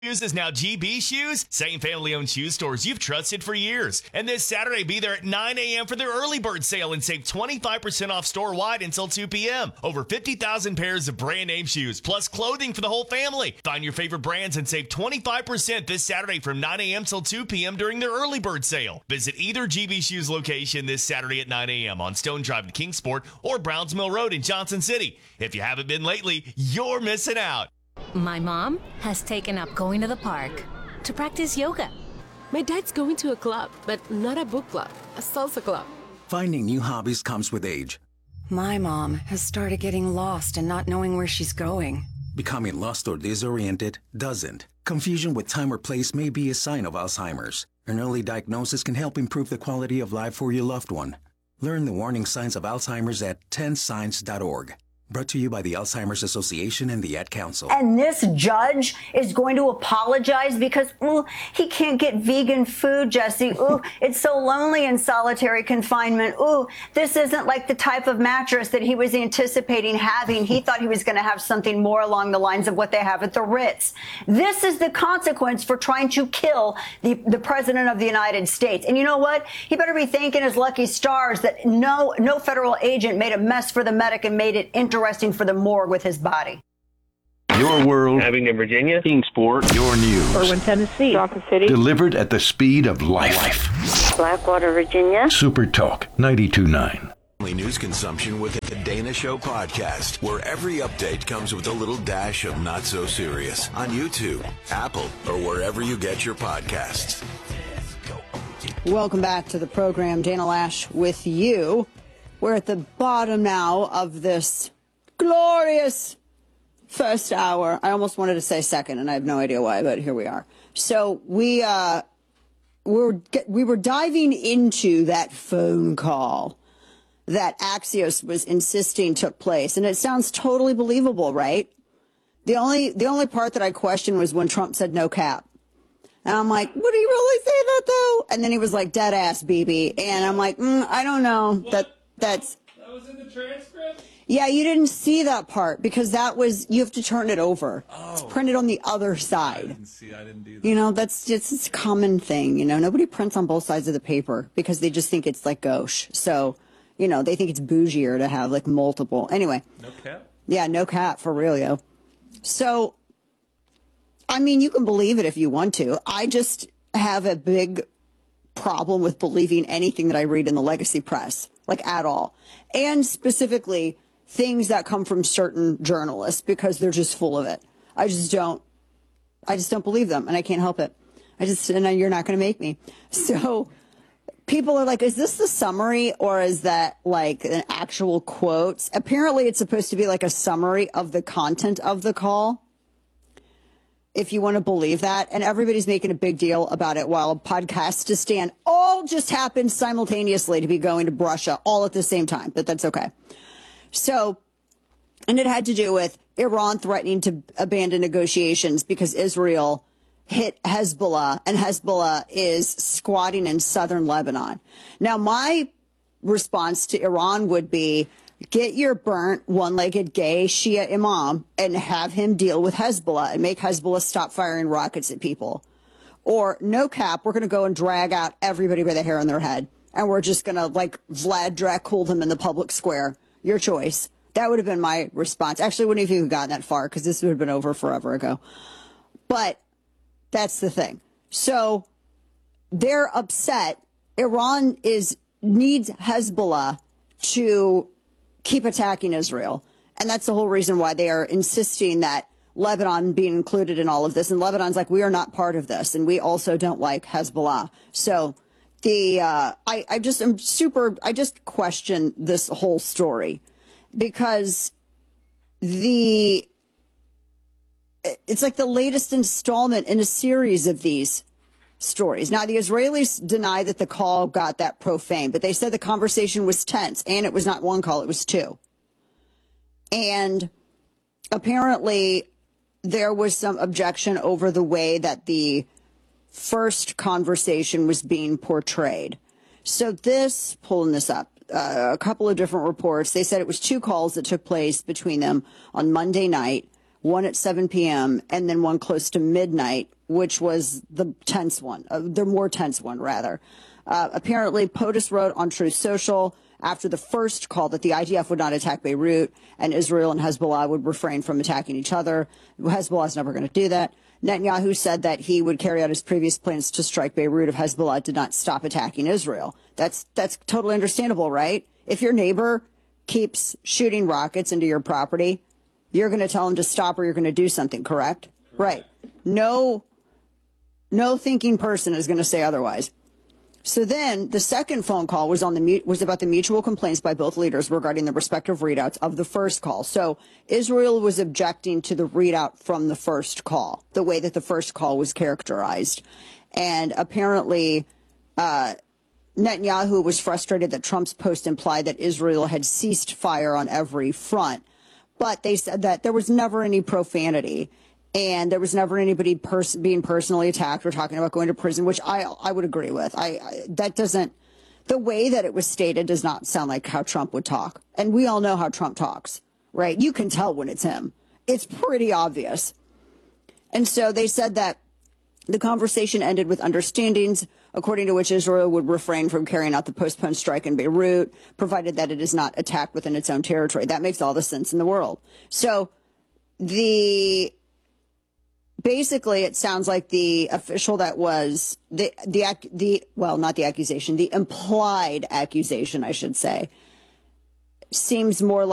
Shoes is now GB Shoes, same family-owned shoe stores you've trusted for years. And this Saturday, be there at 9 a.m. for their early bird sale and save 25% off store-wide until 2 p.m. Over 50,000 pairs of brand-name shoes, plus clothing for the whole family. Find your favorite brands and save 25% this Saturday from 9 a.m. till 2 p.m. during their early bird sale. Visit either GB Shoes location this Saturday at 9 a.m. on Stone Drive in Kingsport or Browns Mill Road in Johnson City. If you haven't been lately, you're missing out. My mom has taken up going to the park to practice yoga. My dad's going to a club, but not a book club, a salsa club. Finding new hobbies comes with age. My mom has started getting lost and not knowing where she's going. Becoming lost or disoriented doesn't. Confusion with time or place may be a sign of Alzheimer's. An early diagnosis can help improve the quality of life for your loved one. Learn the warning signs of Alzheimer's at 10signs.org. Brought to you by the Alzheimer's Association and the Ad Council. And this judge is going to apologize because, he can't get vegan food, Jesse. It's so lonely in solitary confinement. This isn't like the type of mattress that he was anticipating having. He thought he was going to have something more along the lines of what they have at the Ritz. This is the consequence for trying to kill the president of the United States. And you know what? He better be thanking his lucky stars that no federal agent made a mess for the medic and made it interesting for the morgue with his body. Your world. Abingdon, Virginia. Kingsport. Your news. Irwin, Tennessee. Johnson City. Delivered at the speed of life. Blackwater, Virginia. Super Talk 92.9. News consumption with the Dana Show podcast, where every update comes with a little dash of not so serious on YouTube, Apple, or wherever you get your podcasts. Welcome back to the program. Dana Lash with you. We're at the bottom now of this glorious first hour. I almost wanted to say second, and I have no idea why, but here we are. So we were diving into that phone call that Axios was insisting took place, and it sounds totally believable, right? The only part that I questioned was when Trump said no cap. And I'm like, would he really say that though? And then he was like, dead ass, BB. And I'm like, I don't know. That was in the transcript? Yeah, you didn't see that part because you have to turn it over. Oh. It's printed on the other side. I didn't do that. That's just a common thing. Nobody prints on both sides of the paper because they just think it's like gauche. So, they think it's bougier to have like multiple. Anyway. No cap? Yeah, no cap for real, yo. So, you can believe it if you want to. I just have a big problem with believing anything that I read in the legacy press, like at all. And specifically things that come from certain journalists because they're just full of it. I just don't believe them and I can't help it. And you're not going to make me. So people are like, is this the summary or is that like an actual quote? Apparently it's supposed to be like a summary of the content of the call, if you want to believe that. And everybody's making a big deal about it while podcasts to stand all just happened simultaneously to be going to Russia all at the same time. But that's okay. So, and it had to do with Iran threatening to abandon negotiations because Israel hit Hezbollah and Hezbollah is squatting in southern Lebanon. Now, my response to Iran would be, get your burnt, one-legged gay Shia imam and have him deal with Hezbollah and make Hezbollah stop firing rockets at people. Or no cap, we're going to go and drag out everybody by the hair on their head. And we're just going to like Vlad Dracul them in the public square. Your choice. That would have been my response. Actually, wouldn't have even gotten that far because this would have been over forever ago. But that's the thing. So they're upset. Iran needs Hezbollah to keep attacking Israel. And that's the whole reason why they are insisting that Lebanon being included in all of this. And Lebanon's like, we are not part of this. And we also don't like Hezbollah. So I just question this whole story because it's like the latest installment in a series of these stories. Now, the Israelis deny that the call got that profane, but they said the conversation was tense, and it was not one call, it was two. And apparently there was some objection over the way that the first conversation was being portrayed. So pulling this up, a couple of different reports, they said it was two calls that took place between them on Monday night one at 7 p.m., and then one close to midnight, which was the tense one, the more tense one, rather. Apparently, POTUS wrote on Truth Social after the first call that the IDF would not attack Beirut and Israel and Hezbollah would refrain from attacking each other. Hezbollah is never going to do that. Netanyahu said that he would carry out his previous plans to strike Beirut if Hezbollah did not stop attacking Israel. That's totally understandable, right? If your neighbor keeps shooting rockets into your property, you're going to tell him to stop or you're going to do something, correct? Right. No thinking person is going to say otherwise. So then the second phone call was about the mutual complaints by both leaders regarding the respective readouts of the first call. So Israel was objecting to the readout from the first call, the way that the first call was characterized. And apparently Netanyahu was frustrated that Trump's post implied that Israel had ceased fire on every front. But they said that there was never any profanity. And there was never anybody being personally attacked or talking about going to prison, which I would agree with. The way that it was stated does not sound like how Trump would talk. And we all know how Trump talks, right? You can tell when it's him. It's pretty obvious. And so they said that the conversation ended with understandings, according to which Israel would refrain from carrying out the postponed strike in Beirut, provided that it is not attacked within its own territory. That makes all the sense in the world. So basically, it sounds like the official that was the implied accusation, I should say, seems more like